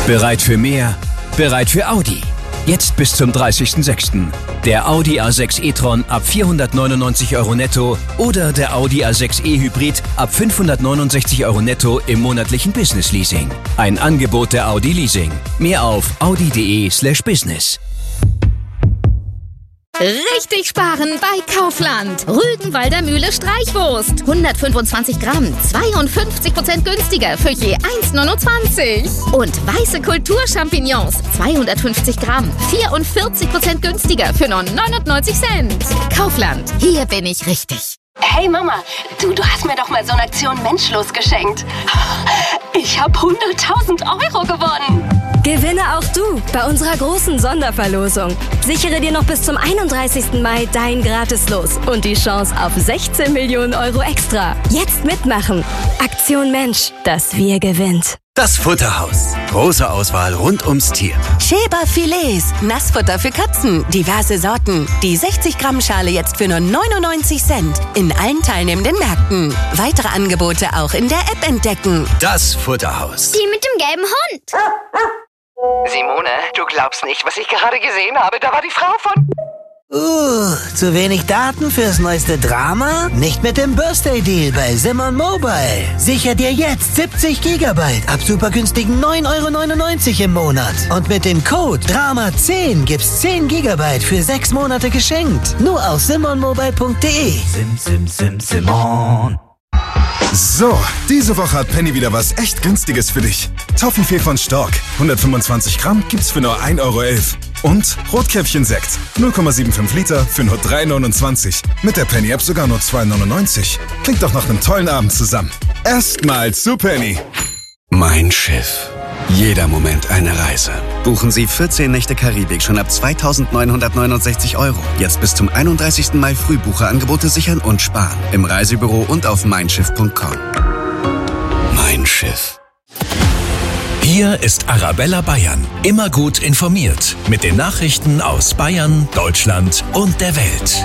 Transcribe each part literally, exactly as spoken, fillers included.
Bereit für mehr? Bereit für Audi. Jetzt bis zum dreißigsten sechsten Der Audi A sechs e-tron ab vierhundertneunundneunzig Euro netto oder der Audi A sechs e-Hybrid ab fünfhundertneunundsechzig Euro netto im monatlichen Business-Leasing. Ein Angebot der Audi Leasing. Mehr auf audi.de slash business. Richtig sparen bei Kaufland. Rügenwalder Mühle Streichwurst. hundertfünfundzwanzig Gramm, zweiundfünfzig Prozent günstiger für je eins neunundzwanzig. Und weiße Kulturchampignons, zweihundertfünfzig Gramm, vierundvierzig Prozent günstiger für nur neunundneunzig Cent. Kaufland, hier bin ich richtig. Hey Mama, du, du hast mir doch mal so eine Aktion Menschlos geschenkt. Ich habe hunderttausend Euro gewonnen. Gewinne auch du bei unserer großen Sonderverlosung. Sichere dir noch bis zum einunddreißigsten Mai dein Gratis-Los und die Chance auf sechzehn Millionen Euro extra. Jetzt mitmachen. Aktion Mensch, das Wir gewinnt. Das Futterhaus. Große Auswahl rund ums Tier. Schäber Filets, Nassfutter für Katzen, diverse Sorten. Die sechzig Gramm Schale jetzt für nur neunundneunzig Cent in allen teilnehmenden Märkten. Weitere Angebote auch in der App entdecken. Das Futterhaus. Die mit dem gelben Hund. Simone, du glaubst nicht, was ich gerade gesehen habe. Da war die Frau von... Uh, zu wenig Daten fürs neueste Drama? Nicht mit dem Birthday Deal bei Simon Mobile. Sicher dir jetzt siebzig Gigabyte ab super günstigen neun Euro neunundneunzig im Monat. Und mit dem Code Drama zehn gibt's zehn Gigabyte für sechs Monate geschenkt. Nur auf simon mobile punkt de. Sim, sim, sim, Simon. So, diese Woche hat Penny wieder was echt Günstiges für dich. Toffifee von Stork, hundertfünfundzwanzig Gramm gibt's für nur ein Euro elf. Und Rotkäppchen-Sekt, null Komma fünfundsiebzig Liter für nur drei neunundzwanzig. Mit der Penny-App sogar nur zwei neunundneunzig. Klingt doch nach einem tollen Abend zusammen. Erstmal zu Penny. Mein Schiff. Jeder Moment eine Reise. Buchen Sie vierzehn Nächte Karibik schon ab zweitausendneunhundertneunundsechzig Euro. Jetzt bis zum einunddreißigsten Mai Frühbucherangebote sichern und sparen. Im Reisebüro und auf mein schiff punkt com. Mein Schiff. Hier ist Arabella Bayern. Immer gut informiert. Mit den Nachrichten aus Bayern, Deutschland und der Welt.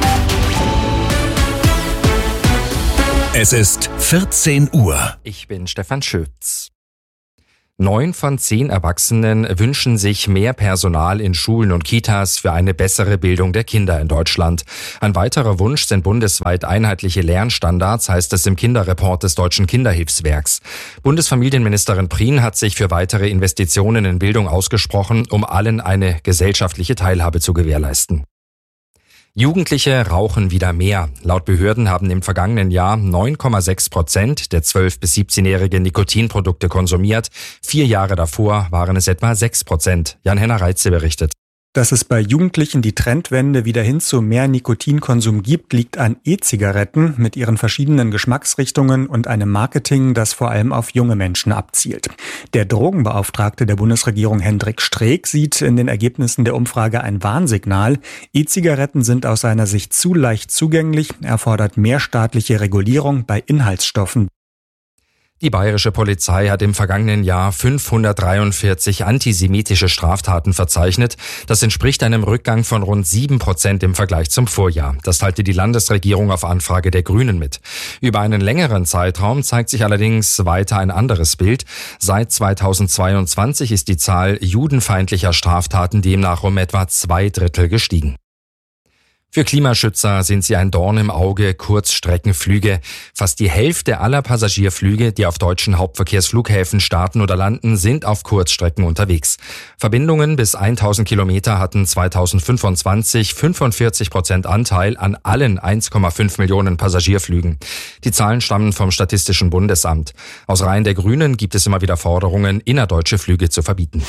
Es ist vierzehn Uhr. Ich bin Stefan Schütz. Neun von zehn Erwachsenen wünschen sich mehr Personal in Schulen und Kitas für eine bessere Bildung der Kinder in Deutschland. Ein weiterer Wunsch sind bundesweit einheitliche Lernstandards, heißt es im Kinderreport des Deutschen Kinderhilfswerks. Bundesfamilienministerin Prien hat sich für weitere Investitionen in Bildung ausgesprochen, um allen eine gesellschaftliche Teilhabe zu gewährleisten. Jugendliche rauchen wieder mehr. Laut Behörden haben im vergangenen Jahr neun Komma sechs Prozent der zwölf- bis siebzehnjährigen Nikotinprodukte konsumiert. Vier Jahre davor waren es etwa sechs Prozent. Jan-Henner Reitze berichtet. Dass es bei Jugendlichen die Trendwende wieder hin zu mehr Nikotinkonsum gibt, liegt an E-Zigaretten mit ihren verschiedenen Geschmacksrichtungen und einem Marketing, das vor allem auf junge Menschen abzielt. Der Drogenbeauftragte der Bundesregierung Hendrik Streeck sieht in den Ergebnissen der Umfrage ein Warnsignal. E-Zigaretten sind aus seiner Sicht zu leicht zugänglich, er fordert mehr staatliche Regulierung bei Inhaltsstoffen. Die bayerische Polizei hat im vergangenen Jahr fünfhundertdreiundvierzig antisemitische Straftaten verzeichnet. Das entspricht einem Rückgang von rund sieben Prozent im Vergleich zum Vorjahr. Das teilte die Landesregierung auf Anfrage der Grünen mit. Über einen längeren Zeitraum zeigt sich allerdings weiter ein anderes Bild. Seit zweitausendzweiundzwanzig ist die Zahl judenfeindlicher Straftaten demnach um etwa zwei Drittel gestiegen. Für Klimaschützer sind sie ein Dorn im Auge, Kurzstreckenflüge. Fast die Hälfte aller Passagierflüge, die auf deutschen Hauptverkehrsflughäfen starten oder landen, sind auf Kurzstrecken unterwegs. Verbindungen bis tausend Kilometer hatten zweitausendfünfundzwanzig fünfundvierzig Prozent Anteil an allen eins Komma fünf Millionen Passagierflügen. Die Zahlen stammen vom Statistischen Bundesamt. Aus Reihen der Grünen gibt es immer wieder Forderungen, innerdeutsche Flüge zu verbieten.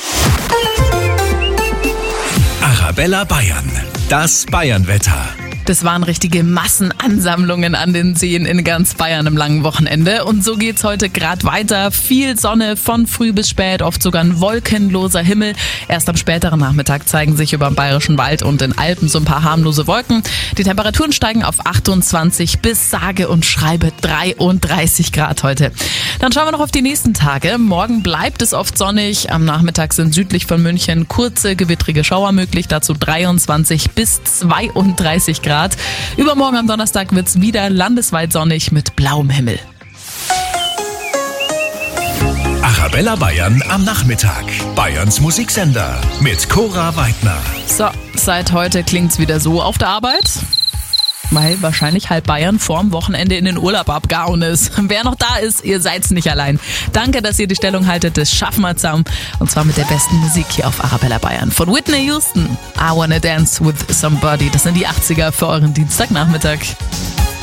Arabella Bayern. Das Bayernwetter. Das waren richtige Massenansammlungen an den Seen in ganz Bayern im langen Wochenende. Und so geht's heute gerade weiter. Viel Sonne von früh bis spät, oft sogar ein wolkenloser Himmel. Erst am späteren Nachmittag zeigen sich über dem Bayerischen Wald und den Alpen so ein paar harmlose Wolken. Die Temperaturen steigen auf achtundzwanzig bis sage und schreibe dreiunddreißig Grad heute. Dann schauen wir noch auf die nächsten Tage. Morgen bleibt es oft sonnig. Am Nachmittag sind südlich von München kurze, gewittrige Schauer möglich. Dazu dreiundzwanzig bis zweiunddreißig Grad. Übermorgen am Donnerstag wird's wieder landesweit sonnig mit blauem Himmel. Arabella Bayern am Nachmittag. Bayerns Musiksender mit Cora Weidner. So, seit heute klingt's wieder so auf der Arbeit. Weil wahrscheinlich halb Bayern vorm Wochenende in den Urlaub abgehauen ist. Wer noch da ist, ihr seid's nicht allein. Danke, dass ihr die Stellung haltet, das schaffen wir zusammen. Und zwar mit der besten Musik hier auf Arabella Bayern. Von Whitney Houston, I Wanna Dance With Somebody. Das sind die achtziger für euren Dienstagnachmittag.